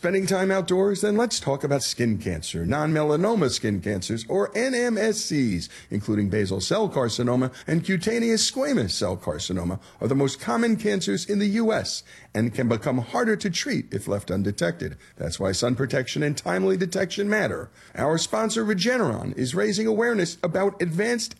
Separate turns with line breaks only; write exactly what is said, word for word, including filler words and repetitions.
Spending time outdoors? Then let's talk about skin cancer. Non-melanoma skin cancers, or N M S Cs, including basal cell carcinoma and cutaneous squamous cell carcinoma, are the most common cancers in the U S and can become harder to treat if left undetected. That's why sun protection and timely detection matter. Our sponsor, Regeneron, is raising awareness about advanced